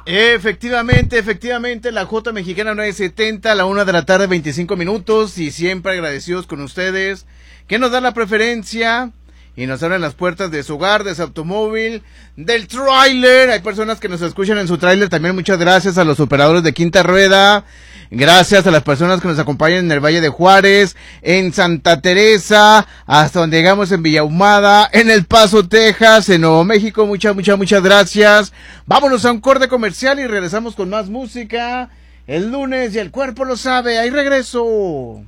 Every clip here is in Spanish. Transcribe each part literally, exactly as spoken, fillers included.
Efectivamente, efectivamente, la J Mexicana nueve setenta, a la una de la tarde, veinticinco minutos, y siempre agradecidos con ustedes, que nos dan la preferencia y nos abren las puertas de su hogar, de su automóvil, del tráiler. Hay personas que nos escuchan en su tráiler también. Muchas gracias a los operadores de Quinta Rueda. Gracias a las personas que nos acompañan en el Valle de Juárez, en Santa Teresa, hasta donde llegamos en Villa Ahumada, en El Paso, Texas, en Nuevo México. Muchas, muchas, muchas gracias. Vámonos a un corte comercial y regresamos con más música. El lunes y el cuerpo lo sabe. Ahí regreso.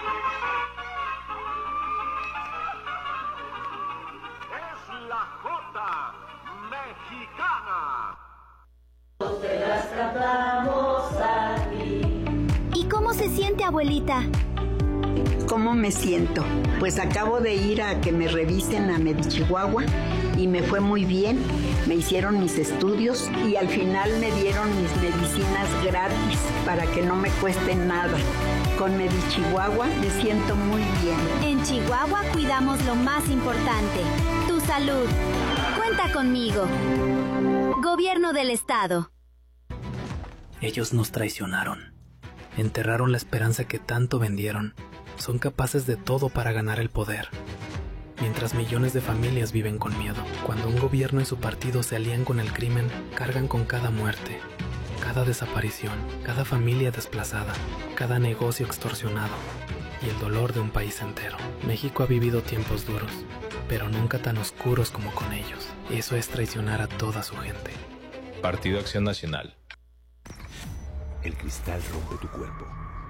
¿Y cómo se siente, abuelita? ¿Cómo me siento? Pues acabo de ir a que me revisen a Medichihuahua y me fue muy bien. Me hicieron mis estudios y al final me dieron mis medicinas gratis para que no me cuesten nada. Con Medichihuahua me siento muy bien. En Chihuahua cuidamos lo más importante, tu salud. Cuenta conmigo. Gobierno del Estado. Ellos nos traicionaron. Enterraron la esperanza que tanto vendieron. Son capaces de todo para ganar el poder. Mientras millones de familias viven con miedo. Cuando un gobierno y su partido se alían con el crimen, cargan con cada muerte, cada desaparición, cada familia desplazada, cada negocio extorsionado y el dolor de un país entero. México ha vivido tiempos duros, pero nunca tan oscuros como con ellos. Eso es traicionar a toda su gente. Partido Acción Nacional. El cristal rompe tu cuerpo.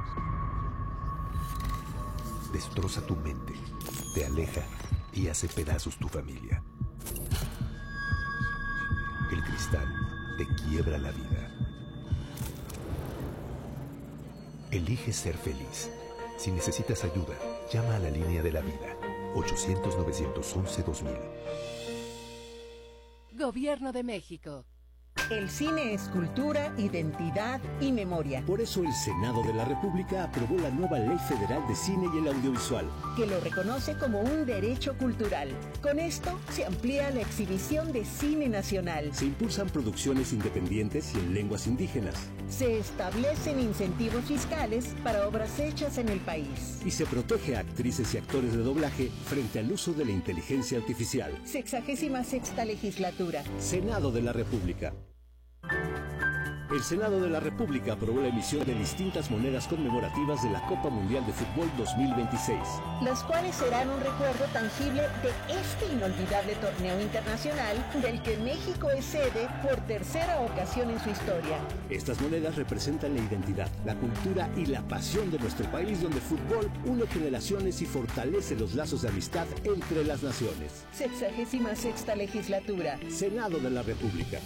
Destroza tu mente, te aleja y hace pedazos tu familia. El cristal te quiebra la vida. Elige ser feliz. Si necesitas ayuda, llama a la línea de la vida. ochocientos, novecientos once, dos mil. Gobierno de México. El cine es cultura, identidad y memoria. Por eso el Senado de la República aprobó la nueva Ley Federal de Cine y el Audiovisual, que lo reconoce como un derecho cultural. Con esto se amplía la exhibición de cine nacional. Se impulsan producciones independientes y en lenguas indígenas. Se establecen incentivos fiscales para obras hechas en el país. Y se protege a actrices y actores de doblaje frente al uso de la inteligencia artificial. Sexagésima sexta legislatura. Senado de la República. El Senado de la República aprobó la emisión de distintas monedas conmemorativas de la Copa Mundial de Fútbol dos mil veintiséis. Las cuales serán un recuerdo tangible de este inolvidable torneo internacional del que México es sede por tercera ocasión en su historia. Estas monedas representan la identidad, la cultura y la pasión de nuestro país, donde el fútbol une generaciones y fortalece los lazos de amistad entre las naciones. Sexagésima sexta legislatura. Senado de la República.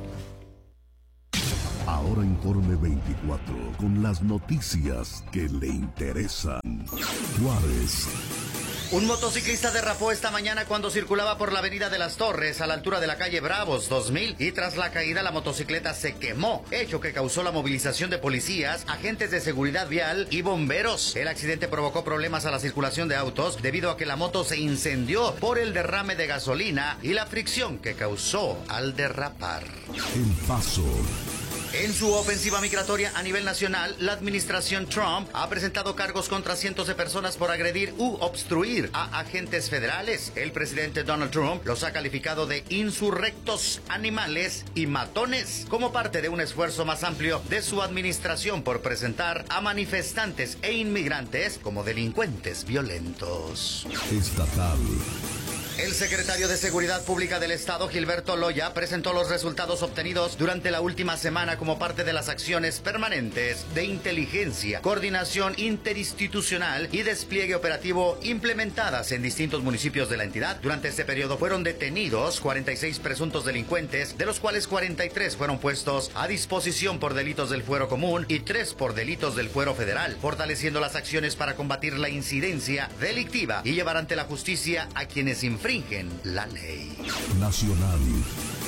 Ahora Informe veinticuatro, con las noticias que le interesan. Juárez. Un motociclista derrapó esta mañana cuando circulaba por la avenida de las Torres, a la altura de la calle Bravos dos mil, y tras la caída la motocicleta se quemó, hecho que causó la movilización de policías, agentes de seguridad vial y bomberos. El accidente provocó problemas a la circulación de autos debido a que la moto se incendió por el derrame de gasolina y la fricción que causó al derrapar. El Paso. En su ofensiva migratoria a nivel nacional, la administración Trump ha presentado cargos contra cientos de personas por agredir u obstruir a agentes federales. El presidente Donald Trump los ha calificado de insurrectos, animales y matones, como parte de un esfuerzo más amplio de su administración por presentar a manifestantes e inmigrantes como delincuentes violentos. Estatal. El secretario de Seguridad Pública del Estado, Gilberto Loya, presentó los resultados obtenidos durante la última semana como parte de las acciones permanentes de inteligencia, coordinación interinstitucional y despliegue operativo implementadas en distintos municipios de la entidad. Durante este periodo fueron detenidos cuarenta y seis presuntos delincuentes, de los cuales cuarenta y tres fueron puestos a disposición por delitos del fuero común y tres por delitos del fuero federal, fortaleciendo las acciones para combatir la incidencia delictiva y llevar ante la justicia a quienes infringen la ley. Nacional.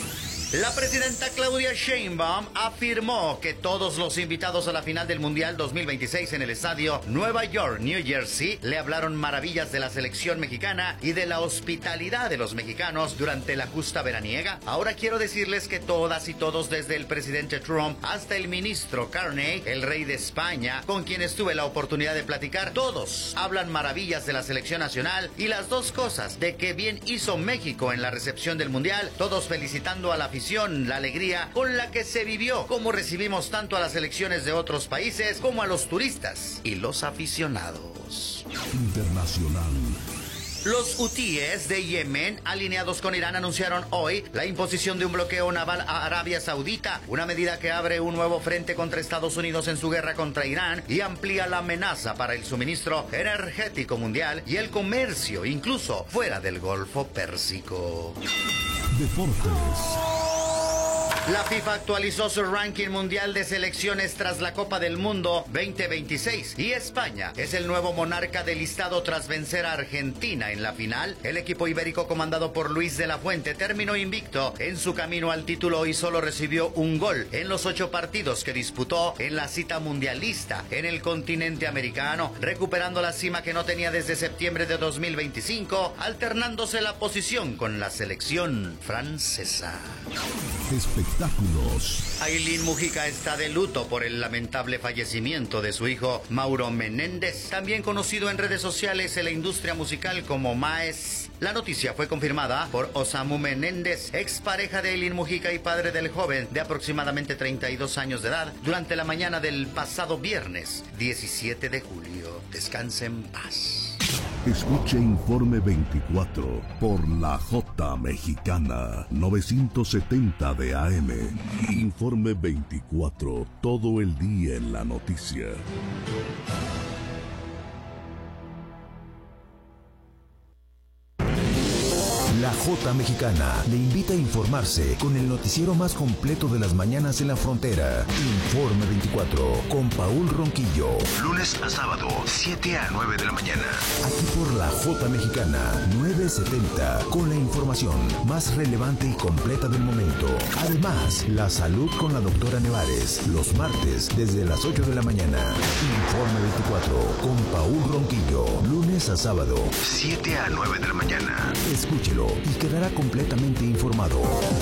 La presidenta Claudia Sheinbaum afirmó que todos los invitados a la final del Mundial dos mil veintiséis en el estadio Nueva York, New Jersey, le hablaron maravillas de la selección mexicana y de la hospitalidad de los mexicanos durante la justa veraniega. Ahora quiero decirles que todas y todos, desde el presidente Trump hasta el ministro Carney, el rey de España, con quienes tuve la oportunidad de platicar, todos hablan maravillas de la selección nacional y las dos cosas, de que bien hizo México en la recepción del Mundial, todos felicitando a la afición, la alegría con la que se vivió, cómo recibimos tanto a las selecciones de otros países como a los turistas y los aficionados. Internacional. Los hutíes de Yemen, alineados con Irán, anunciaron hoy la imposición de un bloqueo naval a Arabia Saudita, una medida que abre un nuevo frente contra Estados Unidos en su guerra contra Irán y amplía la amenaza para el suministro energético mundial y el comercio, incluso fuera del Golfo Pérsico. Deportes. La FIFA actualizó su ranking mundial de selecciones tras la Copa del Mundo veinte veintiséis y España es el nuevo monarca del listado tras vencer a Argentina en la final. El equipo ibérico comandado por Luis de la Fuente terminó invicto en su camino al título y solo recibió un gol en los ocho partidos que disputó en la cita mundialista en el continente americano, recuperando la cima que no tenía desde septiembre de dos mil veinticinco, alternándose la posición con la selección francesa. Espectáculos. Ailín Mujica está de luto por el lamentable fallecimiento de su hijo Mauro Menéndez, también conocido en redes sociales en la industria musical como Maes. La noticia fue confirmada por Osamu Menéndez, expareja de Ailín Mujica y padre del joven de aproximadamente treinta y dos años de edad, durante la mañana del pasado viernes diecisiete de julio. Descanse en paz. Escuche Informe veinticuatro por la J Mexicana novecientos setenta de A M. Informe veinticuatro, todo el día en la noticia. La J Mexicana le invita a informarse con el noticiero más completo de las mañanas en la frontera. Informe veinticuatro con Paul Ronquillo. Lunes a sábado, siete a nueve de la mañana. Aquí por la J Mexicana novecientos setenta, con la información más relevante y completa del momento. Además, la salud con la doctora Nevares, los martes desde las ocho de la mañana. Informe veinticuatro con Paul Ronquillo. Lunes a sábado, siete a nueve de la mañana. Escúchelo y quedará completamente informado.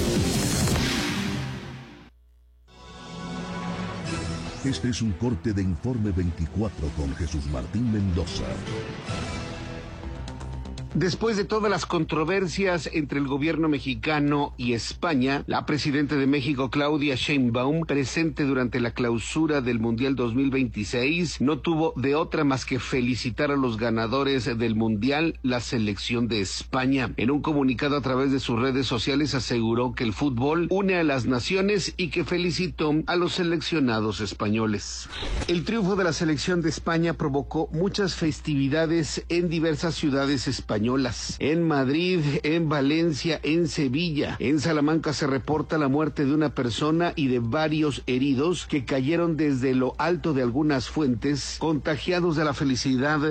Este es un corte de Informe veinticuatro con Jesús Martín Mendoza. Después de todas las controversias entre el gobierno mexicano y España, la presidenta de México, Claudia Sheinbaum, presente durante la clausura del Mundial dos mil veintiséis, no tuvo de otra más que felicitar a los ganadores del Mundial, la selección de España. En un comunicado a través de sus redes sociales aseguró que el fútbol une a las naciones y que felicitó a los seleccionados españoles. El triunfo de la selección de España provocó muchas festividades en diversas ciudades españolas. En Madrid, en Valencia, en Sevilla. En Salamanca se reporta la muerte de una persona y de varios heridos que cayeron desde lo alto de algunas fuentes, contagiados de la felicidad